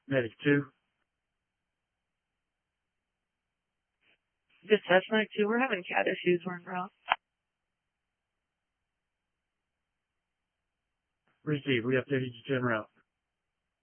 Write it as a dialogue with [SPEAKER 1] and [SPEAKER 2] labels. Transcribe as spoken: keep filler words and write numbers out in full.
[SPEAKER 1] Medic two.
[SPEAKER 2] This test Medic two, we're having cat issues, we're en route.
[SPEAKER 1] Receive, we updated you to en route.